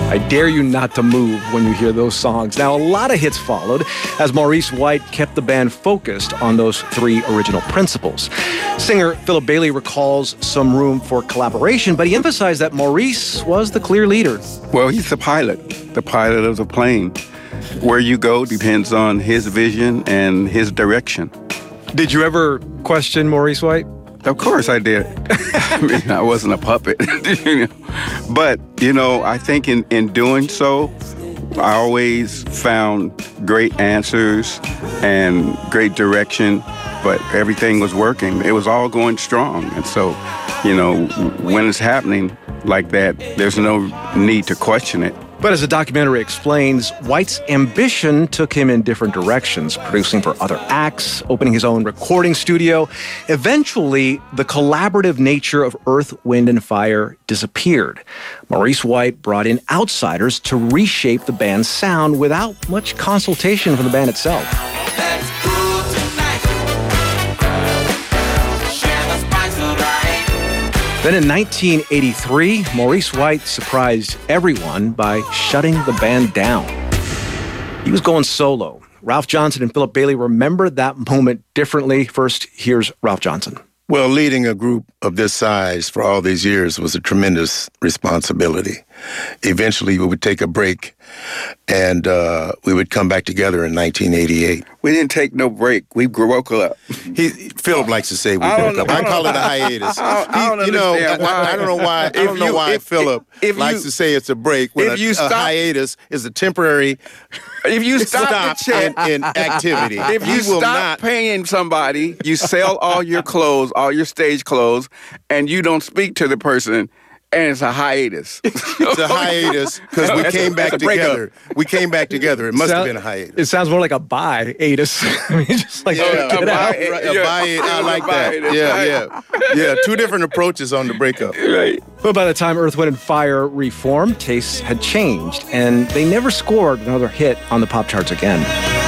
I dare you not to move when you hear those songs. Now, a lot of hits followed as Maurice White kept the band focused on those three original principles. Singer Philip Bailey recalls some room for collaboration, but he emphasized that Maurice was the clear leader. Well, he's the pilot of the plane. Where you go depends on his vision and his direction. Did you ever question Maurice White? Of course I did. I mean, I wasn't a puppet. But, I think in doing so, I always found great answers and great direction, but everything was working. It was all going strong. And so, when it's happening like that, there's no need to question it. But as the documentary explains, White's ambition took him in different directions, producing for other acts, opening his own recording studio. Eventually, the collaborative nature of Earth, Wind, and Fire disappeared. Maurice White brought in outsiders to reshape the band's sound without much consultation from the band itself. Then in 1983, Maurice White surprised everyone by shutting the band down. He was going solo. Ralph Johnson and Philip Bailey remember that moment differently. First, here's Ralph Johnson. Well, leading a group of this size for all these years was a tremendous responsibility. Eventually, we would take a break, and we would come back together in 1988. We didn't take no break. We broke up. Philip likes to say we broke up. I call it a hiatus. I don't know why Philip likes to say it's a break when a hiatus is a temporary if you stop in activity. If you stop paying somebody, you sell all your clothes, all your stage clothes, and you don't speak to the person, and it's a hiatus. It's a hiatus because we came back together. We came back together. It must have been a hiatus. It sounds more like a bye-atus. I mean, just like, a bye. I like that. Yeah. Two different approaches on the breakup. Right. But by the time Earth, Wind, and Fire reformed, tastes had changed, and they never scored another hit on the pop charts again.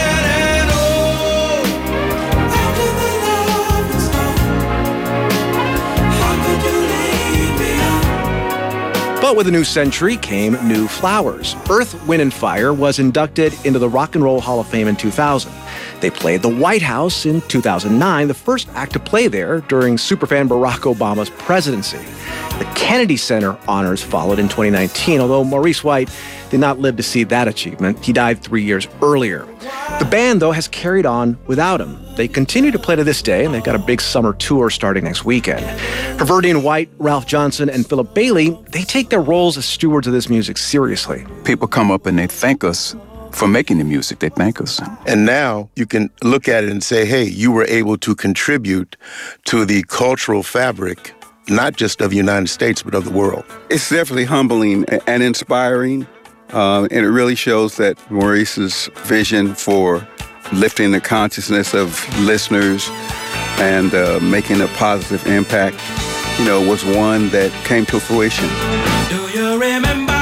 But with a new century came new flowers. Earth, Wind, and Fire was inducted into the Rock and Roll Hall of Fame in 2000. They played the White House in 2009, the first act to play there during superfan Barack Obama's presidency. The Kennedy Center honors followed in 2019, although Maurice White did not live to see that achievement. He died 3 years earlier. The band, though, has carried on without him. They continue to play to this day, and they've got a big summer tour starting next weekend. Havertine White, Ralph Johnson, and Philip Bailey, they take their roles as stewards of this music seriously. People come up and they thank us for making the music. They thank us. And now you can look at it and say, hey, you were able to contribute to the cultural fabric, not just of the United States, but of the world. It's definitely humbling and inspiring. And it really shows that Maurice's vision for lifting the consciousness of listeners and making a positive impact, was one that came to fruition. Do you remember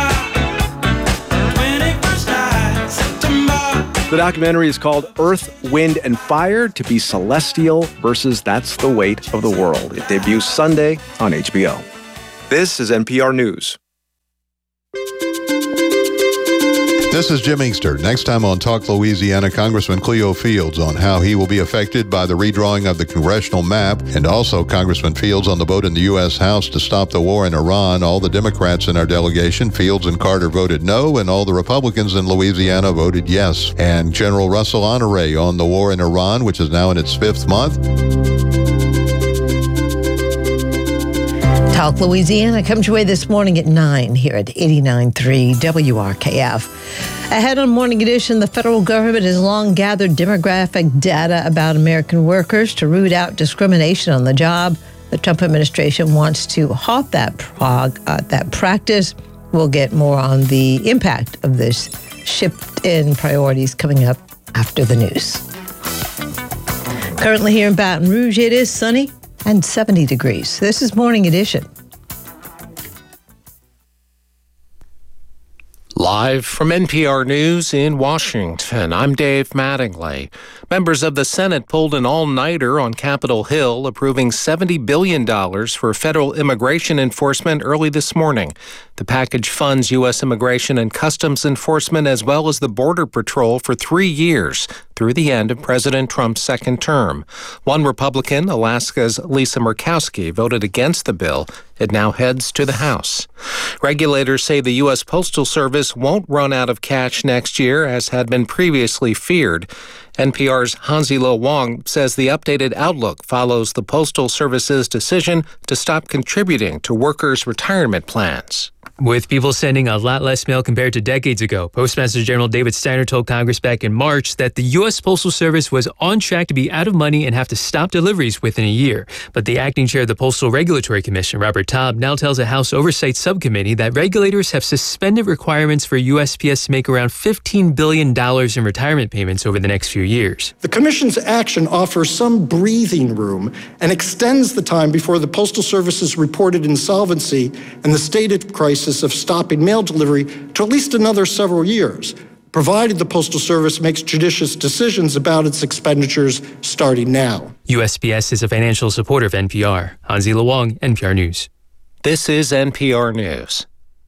21st September? The documentary is called Earth, Wind, and Fire, to be Celestial versus That's the Weight of the World. It debuts Sunday on HBO. This is NPR News. This is Jim Inkster. Next time on Talk Louisiana, Congressman Cleo Fields on how he will be affected by the redrawing of the congressional map, and also Congressman Fields on the vote in the U.S. House to stop the war in Iran. All the Democrats in our delegation, Fields and Carter, voted no, and all the Republicans in Louisiana voted yes. And General Russell Honore on the war in Iran, which is now in its 5th month. Talk Louisiana comes your way this morning at 9 here at 89.3 WRKF. Ahead on Morning Edition, the federal government has long gathered demographic data about American workers to root out discrimination on the job. The Trump administration wants to halt that practice. We'll get more on the impact of this shift in priorities coming up after the news. Currently here in Baton Rouge, it is sunny and 70 degrees. This is Morning Edition. Live from NPR News in Washington, I'm Dave Mattingly. Members of the Senate pulled an all-nighter on Capitol Hill, approving $70 billion for federal immigration enforcement early this morning. The package funds U.S. Immigration and Customs Enforcement as well as the Border Patrol for 3 years through the end of President Trump's second term. One Republican, Alaska's Lisa Murkowski, voted against the bill. It now heads to the House. Regulators say the U.S. Postal Service won't run out of cash next year, as had been previously feared. NPR's Hansi-Lo Wong says the updated outlook follows the Postal Service's decision to stop contributing to workers' retirement plans. With people sending a lot less mail compared to decades ago, Postmaster General David Steiner told Congress back in March that the U.S. Postal Service was on track to be out of money and have to stop deliveries within a year. But the acting chair of the Postal Regulatory Commission, Robert Taub, now tells a House Oversight Subcommittee that regulators have suspended requirements for USPS to make around $15 billion in retirement payments over the next few years. The Commission's action offers some breathing room and extends the time before the Postal Service's reported insolvency and the stated crisis of stopping mail delivery to at least another several years, provided the Postal Service makes judicious decisions about its expenditures starting now. USPS is a financial supporter of NPR. Hansi-Lo Wong, NPR News. This is NPR News.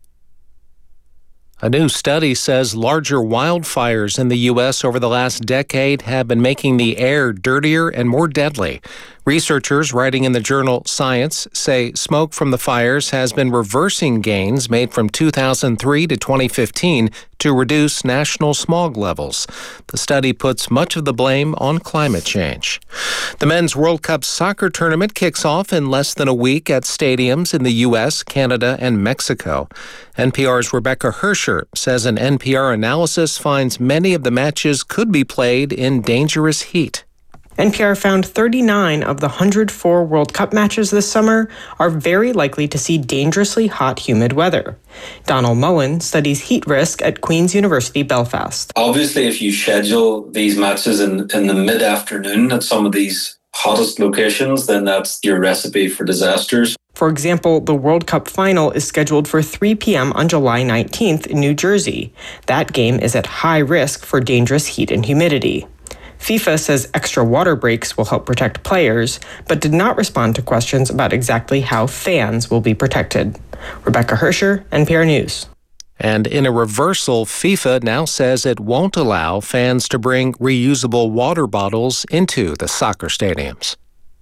A new study says larger wildfires in the U.S. over the last decade have been making the air dirtier and more deadly. Researchers writing in the journal Science say smoke from the fires has been reversing gains made from 2003 to 2015 to reduce national smog levels. The study puts much of the blame on climate change. The Men's World Cup soccer tournament kicks off in less than a week at stadiums in the U.S., Canada, and Mexico. NPR's Rebecca Hersher says an NPR analysis finds many of the matches could be played in dangerous heat. NPR found 39 of the 104 World Cup matches this summer are very likely to see dangerously hot, humid weather. Donald Moen studies heat risk at Queen's University, Belfast. Obviously, if you schedule these matches in the mid-afternoon at some of these hottest locations, then that's your recipe for disasters. For example, the World Cup final is scheduled for 3 p.m. on July 19th in New Jersey. That game is at high risk for dangerous heat and humidity. FIFA says extra water breaks will help protect players, but did not respond to questions about exactly how fans will be protected. Rebecca Hersher, NPR News. And in a reversal, FIFA now says it won't allow fans to bring reusable water bottles into the soccer stadiums.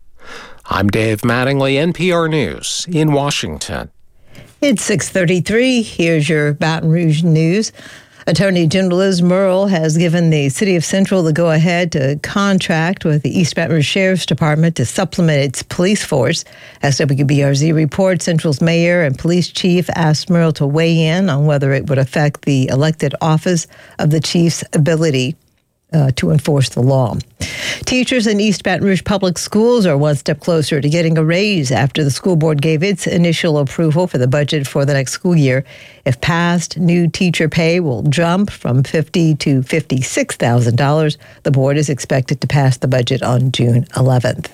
I'm Dave Mattingly, NPR News in Washington. It's 6:33. Here's your Baton Rouge news. Attorney General Liz Murrill has given the City of Central the go-ahead to contract with the East Baton Rouge Sheriff's Department to supplement its police force. As WBRZ reports, Central's mayor and police chief asked Murrill to weigh in on whether it would affect the elected office of the chief's ability to enforce the law. Teachers in East Baton Rouge Public Schools are one step closer to getting a raise after the school board gave its initial approval for the budget for the next school year. If passed, new teacher pay will jump from $50,000 to $56,000. The board is expected to pass the budget on June 11th.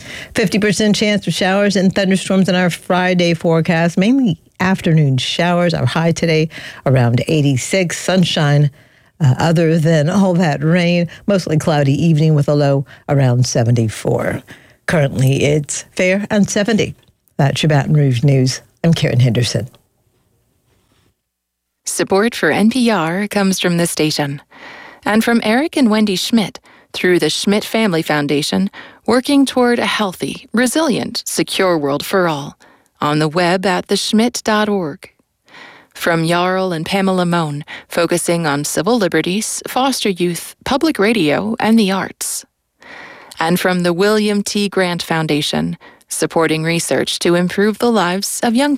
50% chance of showers and thunderstorms in our Friday forecast, mainly afternoon showers. Our high today around 86, sunshine. Other than all that rain, mostly cloudy evening with a low around 74. Currently, it's fair and 70. That's your Baton Rouge News. I'm Karen Henderson. Support for NPR comes from this station and from Eric and Wendy Schmidt through the Schmidt Family Foundation, working toward a healthy, resilient, secure world for all. On the web at theschmidt.org. From Jarl and Pamela Mohn, focusing on civil liberties, foster youth, public radio, and the arts. And from the William T. Grant Foundation, supporting research to improve the lives of young